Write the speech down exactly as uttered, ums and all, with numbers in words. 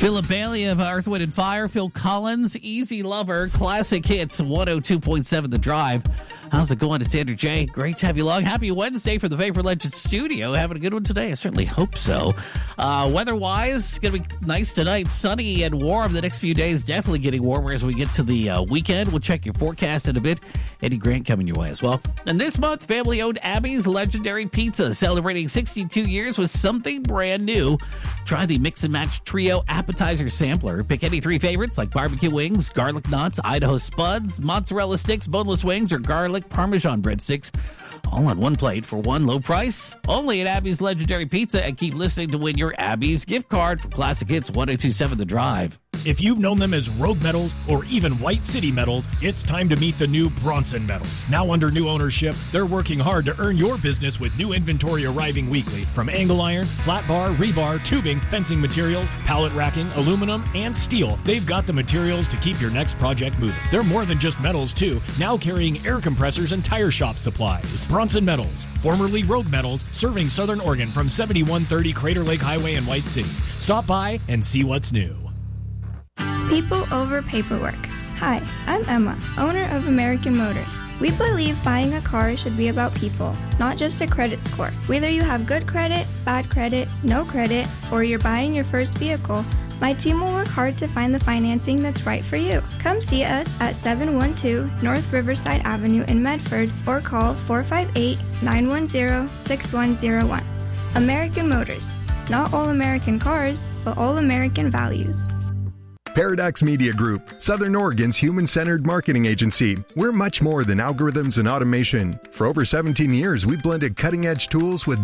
Philip Bailey of Earth, Wind and Fire, Phil Collins, Easy Lover, Classic Hits, one oh two point seven The Drive. How's it going? It's Andrew J. Great to have you along. Happy Wednesday from the Vapor Legend studio. Having a good one today? I certainly hope so. Uh, weather-wise, it's going to be nice tonight. Sunny and warm. The next few days definitely getting warmer as we get to the uh, weekend. We'll check your forecast in a bit. Eddie Grant coming your way as well. And this month, family-owned Abby's Legendary Pizza, celebrating sixty-two years with something brand new. Try the Mix and Match Trio Appetizer Sampler. Pick any three favorites like barbecue wings, garlic knots, Idaho spuds, mozzarella sticks, boneless wings, or garlic Parmesan breadsticks, all on one plate for one low price. Only at Abby's Legendary Pizza, and keep listening to win your Abby's gift card for Classic Hits one oh two point seven The Drive. If you've known them as Rogue Metals or even White City Metals, it's time to meet the new Bronson Metals. Now under new ownership, they're working hard to earn your business with new inventory arriving weekly. From angle iron, flat bar, rebar, tubing, fencing materials, pallet racking, aluminum, and steel, they've got the materials to keep your next project moving. They're more than just metals, too, now carrying air compressors and tire shop supplies. Bronson Metals, formerly Rogue Metals, serving Southern Oregon from seventy-one thirty Crater Lake Highway in White City. Stop by and see what's new. People over paperwork. Hi, I'm Emma, owner of American Motors. We believe buying a car should be about people, not just a credit score. Whether you have good credit, bad credit, no credit, or you're buying your first vehicle, my team will work hard to find the financing that's right for you. Come see us at seven one two North Riverside Avenue in Medford or call four five eight, nine one zero, six one zero one. American Motors. Not all American cars, but all American values. Paradox Media Group, Southern Oregon's human-centered marketing agency. We're much more than algorithms and automation. For over seventeen years, we've blended cutting-edge tools with